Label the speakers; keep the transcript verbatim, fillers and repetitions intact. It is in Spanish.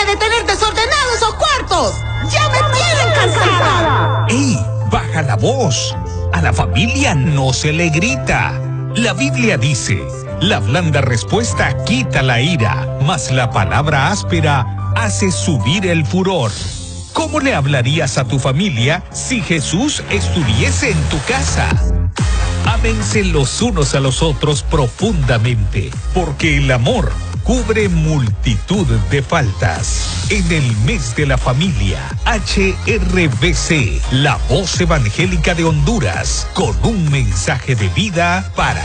Speaker 1: deje de tener desordenados esos cuartos. ¡Ya me tienen cansada!
Speaker 2: ¡Ey! Baja la voz. A la familia no se le grita. La Biblia dice, la blanda respuesta quita la ira, mas la palabra áspera hace subir el furor. ¿Cómo le hablarías a tu familia si Jesús estuviese en tu casa? Ámense los unos a los otros profundamente, porque el amor cubre multitud de faltas. En el mes de la familia, H R B C, la voz evangélica de Honduras, con un mensaje de vida para